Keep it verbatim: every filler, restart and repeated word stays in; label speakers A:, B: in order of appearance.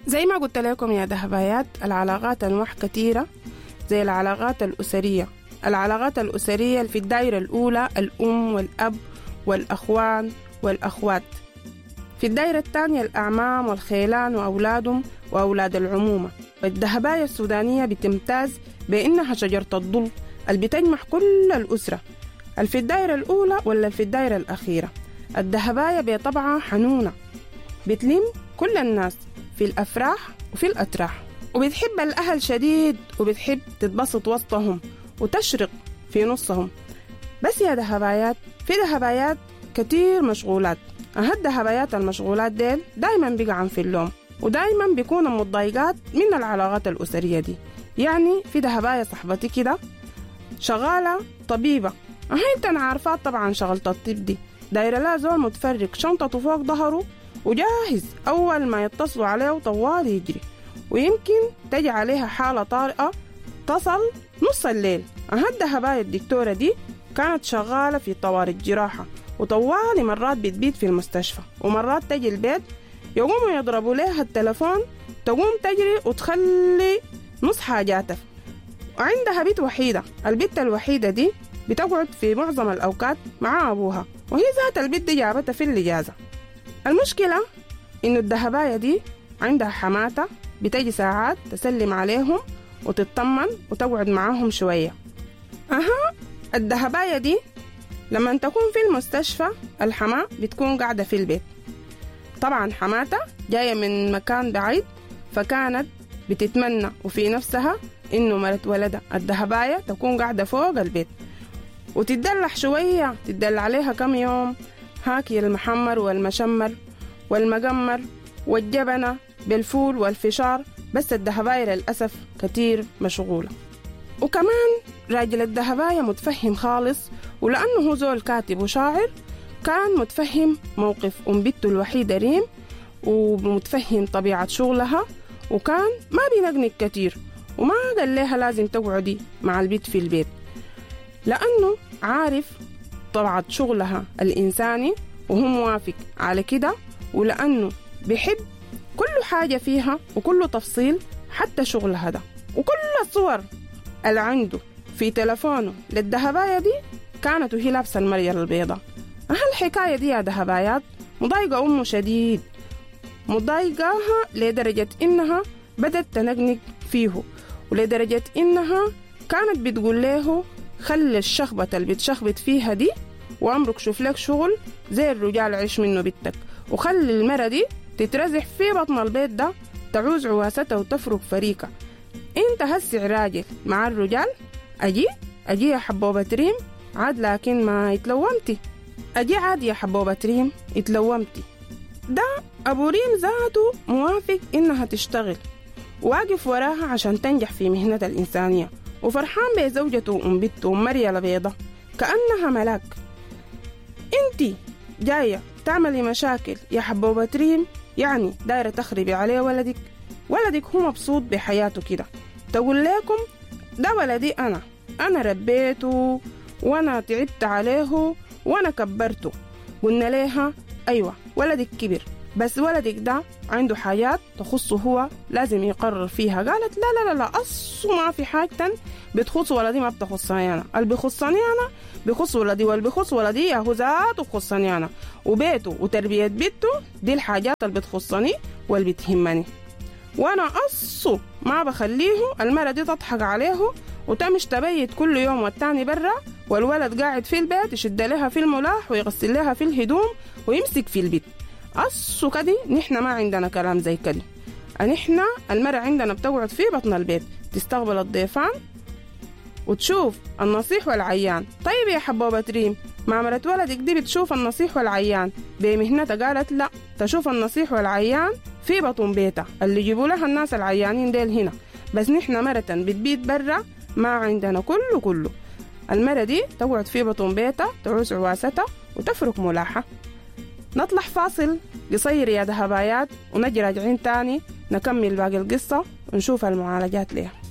A: زي ما قلت لكم يا دهبايات، العلاقات أنواع كثيرة زي العلاقات الأسرية. العلاقات الأسرية في الدائرة الأولى الأم والأب والأخوان والأخوات. في الدائرة الثانية الأعمام والخيلان وأولادهم وأولاد العمومة. الدهباية السودانية بتمتاز بأنها شجرة الظل اللي بتجمع كل الأسرة، اللي في الدائرة الأولى ولا في الدائرة الأخيرة. الدهباية بطبعها حنونة، بتلم كل الناس في الأفراح وفي الأتراح، وبتحب الأهل شديد وبتحب تتبسط وسطهم وتشرق في نصهم. بس يا دهبايات، في دهبايات كتير مشغولات. أهد دهبايات المشغولات ديل دايما بيقعن في اللوم، ودايما بيكونوا متضايقات من العلاقات الأسرية دي. يعني في دهباية صاحبتي كده شغالة طبيبة، أهي انت عارفات طبعا شغلة الطب دي، دايرة لا زول متفرق شنطته فوق ظهره وجاهز أول ما يتصلوا عليه طوال يجري، ويمكن تجي عليها حالة طارئة تصل نص الليل. أهد دهباية الدكتورة دي كانت شغالة في طوارئ الجراحة، وطوالي مرات بتبيت في المستشفى، ومرات تجي البيت يقوموا يضربوا لها التلفون تقوم تجري وتخلي نص حاجاتها. وعندها بيت وحيدة، البيت الوحيدة دي بتقعد في معظم الأوقات مع أبوها، وهي ذات البيت دي جابتها في الإجازة. المشكلة إنه الدهباية دي عندها حماتة بتجي ساعات تسلم عليهم وتطمن وتقعد معاهم شوية. أها الدهباية دي لما تكون في المستشفى الحماة بتكون قاعدة في البيت. طبعا حماتة جاية من مكان بعيد، فكانت بتتمنى وفي نفسها إنه مرت ولدها الدهباية تكون قاعدة فوق البيت وتدلح شوية، تدل عليها كم يوم، هاكي المحمر والمشمر والمجمر والجبنة بالفول والفشار. بس الدهباية للأسف كتير مشغولة. وكمان راجل الدهباية متفهم خالص، ولأنه هو زول كاتب وشاعر كان متفهم موقف أم بنته الوحيدة ريم، ومتفهم طبيعة شغلها، وكان ما بينقنق كتير وما قال لها لازم تقعدي مع البيت في البيت، لأنه عارف طبيعة شغلها الإنساني وهو موافق على كده، ولأنه بيحب كل حاجة فيها وكل تفصيل حتى شغلها ده. وكل الصور اللي عنده في تلفونه للدهباية دي كانت وهي لابسة المرية البيضاء. هالحكاية دي يا دهبايات مضايقة أمه شديد، مضايقاها لدرجة إنها بدت تنقنق فيه، ولدرجة إنها كانت بتقول له خلي الشخبة اللي بتشخبت فيها دي وأمرك شوف لك شغل زي الرجال عيش منه بيتك، وخلي المرة دي تترزح في بطن البيت ده تعوز عواستها وتفرق فريقة. انت هسع راجل مع الرجال، أجي أجي يا حبوبة ريم عاد، لكن ما يتلومتي، أجي عاد يا حبوبة ريم يتلومتي. ده أبو ريم ذاته موافق إنها تشتغل واقف وراها عشان تنجح في مهنة الإنسانية، وفرحان بزوجته وأم بنته ومريا البيضة كأنها ملاك. انتي جاية تعملي مشاكل يا حبوبة ريم، يعني دايرة تخربي عليه ولدك. ولدك هو مبسوط بحياته كده، تقول لكم ده ولدي أنا أنا ربيته وأنا تعبت عليه وأنا كبرته. قلنا لها أيوة ولدك كبر، بس ولدك ده عنده حاجات تخصه هو لازم يقرر فيها. قالت لا لا لا لا أصو ما في حاجة بتخص ولدي ما بتخصني أنا، اللي بيخصني أنا بيخص ولدي، واللي بيخص ولدي يا هو ذاته بخصني أنا، وبيته وتربية بيته دي الحاجات اللي بتخصني واللي بتهمني، وأنا أصو ما بخليه المرة دي تضحك عليه وتمش تبيت كل يوم والتاني برا، والولد قاعد في البيت يشد لها في الملاح ويغسل لها في الهدوم ويمسك في البيت. أصو كده نحن ما عندنا كلام زي كده، نحن المرة عندنا بتقعد في بطن البيت تستقبل الضيفان وتشوف النصيح والعيان. طيب يا حبوبة ريم ما مرت ولدك دي بتشوف النصيح والعيان بمهنتها؟ قالت لا، تشوف النصيح والعيان في بطن بيتها اللي يجيبوا لها الناس العيانين ديل هنا، بس نحن مرة بتبيت برا ما عندنا كله كله. المرة دي تقعد في بطن بيتها تعوز عواستها وتفرك ملاحة. نطلع فاصل قصير يا دهبايات ونجي راجعين تاني نكمل باقي القصة ونشوف المعالجات ليها.